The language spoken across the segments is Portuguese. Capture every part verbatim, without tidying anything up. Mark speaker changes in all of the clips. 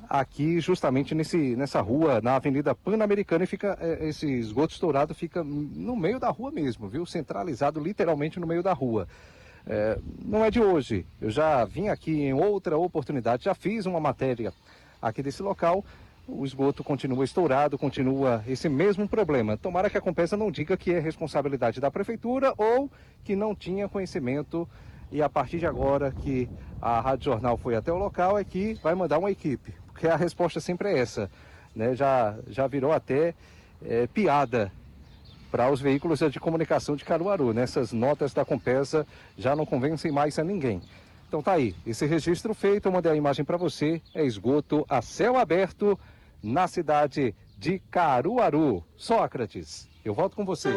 Speaker 1: aqui justamente nesse, nessa rua, na Avenida Pan-Americana, e fica, é, esse esgoto estourado fica no meio da rua mesmo, viu? Centralizado literalmente no meio da rua. É, não é de hoje, eu já vim aqui em outra oportunidade, já fiz uma matéria aqui desse local, o esgoto continua estourado, continua esse mesmo problema. Tomara que a Compesa não diga que é responsabilidade da prefeitura ou que não tinha conhecimento, e a partir de agora que a Rádio Jornal foi até o local é que vai mandar uma equipe, porque a resposta sempre é essa, né? Já, já virou até é, piada para os veículos de comunicação de Caruaru, né? Essas notas da Compesa já não convencem mais a ninguém. Então tá aí, esse registro feito, eu mandei a imagem para você, é esgoto a céu aberto na cidade de Caruaru. Sócrates, eu volto com você.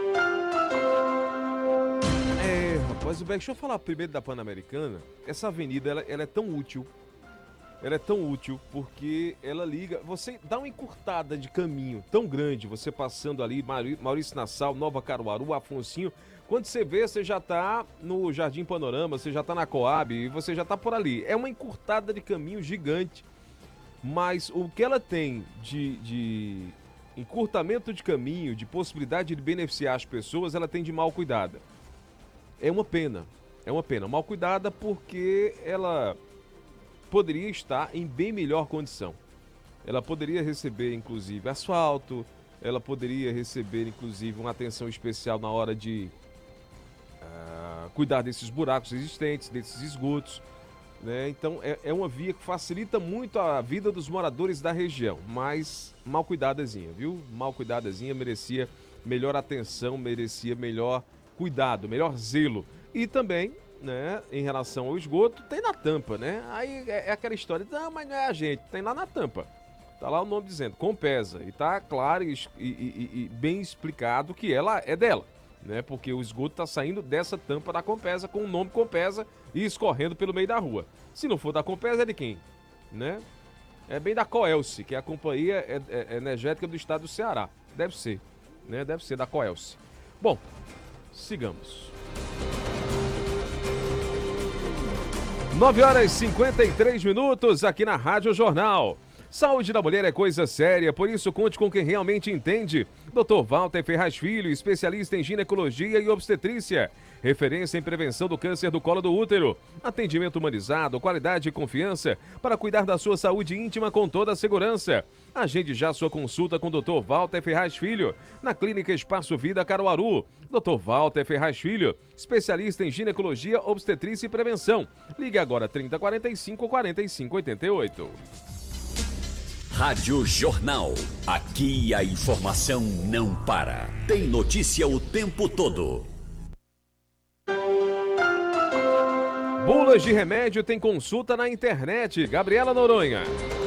Speaker 2: É, rapaz, o Beck, deixa eu falar primeiro da Pan-Americana. Essa avenida, ela, ela é tão útil, ela é tão útil porque ela liga, você dá uma encurtada de caminho tão grande, você passando ali, Maurício Nassau, Nova Caruaru, Afonsinho, quando você vê, você já tá no Jardim Panorama, você já tá na Coab e você já tá por ali. É uma encurtada de caminho gigante, mas o que ela tem de, de encurtamento de caminho, de possibilidade de beneficiar as pessoas, ela tem de mal cuidada. É uma pena, é uma pena, mal cuidada porque ela poderia estar em bem melhor condição. Ela poderia receber, inclusive, asfalto, ela poderia receber, inclusive, uma atenção especial na hora de uh, cuidar desses buracos existentes, desses esgotos, né? Então, é, é uma via que facilita muito a vida dos moradores da região, mas mal cuidadazinha, viu? Mal cuidadazinha, merecia melhor atenção, merecia melhor cuidado, melhor zelo. E também, né, em relação ao esgoto, tem na tampa, né? Aí é aquela história, não, mas não é a gente, tem lá na tampa. Tá lá o nome dizendo, Compesa, e tá claro e, e, e, e bem explicado que ela é dela, né? Porque o esgoto tá saindo dessa tampa da Compesa, com o nome Compesa e escorrendo pelo meio da rua. Se não for da Compesa, é de quem? Né? É bem da Coelce, que é a Companhia Energética do Estado do Ceará. Deve ser, né? Deve ser da Coelce. Bom, sigamos. nove horas e cinquenta e três minutos aqui na Rádio Jornal. Saúde da mulher é coisa séria, por isso conte com quem realmente entende. doutor Walter Ferraz Filho, especialista em ginecologia e obstetrícia. Referência em prevenção do câncer do colo do útero. Atendimento humanizado, qualidade e confiança para cuidar da sua saúde íntima com toda a segurança. Agende já sua consulta com o doutor Walter Ferraz Filho, na Clínica Espaço Vida Caruaru. doutor Walter Ferraz Filho, especialista em ginecologia, obstetrícia e prevenção. Ligue agora trinta, quarenta e cinco, quarenta e cinco, oitenta e oito.
Speaker 3: Rádio Jornal. Aqui a informação não para. Tem notícia o tempo todo.
Speaker 2: Bulas de remédio tem consulta na internet. Gabriela Noronha.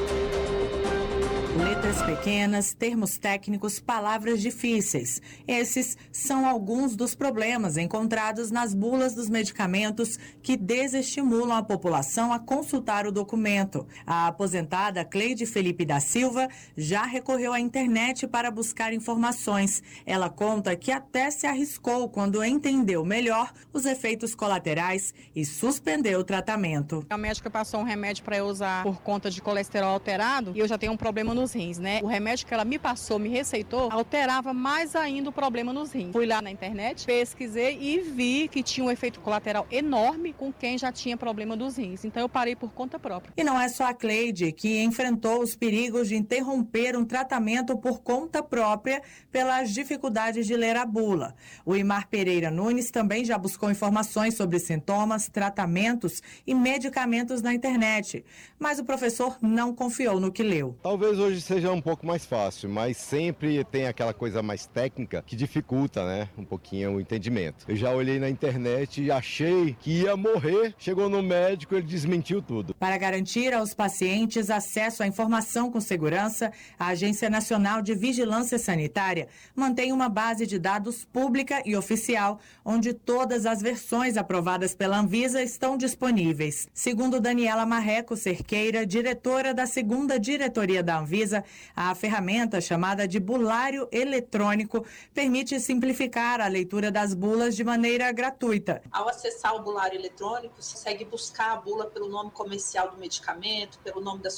Speaker 4: Letras pequenas, termos técnicos, palavras difíceis. Esses são alguns dos problemas encontrados nas bulas dos medicamentos que desestimulam a população a consultar o documento. A aposentada Cleide Felipe da Silva já recorreu à internet para buscar informações. Ela conta que até se arriscou quando entendeu melhor os efeitos colaterais e suspendeu o tratamento.
Speaker 5: A médica passou um remédio para eu usar por conta de colesterol alterado e eu já tenho um problema nos rins, né? O remédio que ela me passou, me receitou, alterava mais ainda o problema nos rins. Fui lá na internet, pesquisei e vi que tinha um efeito colateral enorme com quem já tinha problema dos rins. Então eu parei por conta própria.
Speaker 4: E não é só a Cleide que enfrentou os perigos de interromper um tratamento por conta própria pelas dificuldades de ler a bula. O Imar Pereira Nunes também já buscou informações sobre sintomas, tratamentos e medicamentos na internet. Mas o professor não confiou no que leu.
Speaker 6: Talvez hoje seja um pouco mais fácil, mas sempre tem aquela coisa mais técnica que dificulta, né, um pouquinho o entendimento. Eu já olhei na internet e achei que ia morrer, chegou no médico, ele desmentiu tudo.
Speaker 4: Para garantir aos pacientes acesso à informação com segurança, a Agência Nacional de Vigilância Sanitária mantém uma base de dados pública e oficial, onde todas as versões aprovadas pela Anvisa estão disponíveis. Segundo Daniela Marreco Cerqueira, diretora da segunda diretoria da Anvisa, a ferramenta chamada de bulário eletrônico permite simplificar a leitura das bulas de maneira gratuita.
Speaker 7: Ao acessar o bulário eletrônico, você consegue buscar a bula pelo nome comercial do medicamento, pelo nome da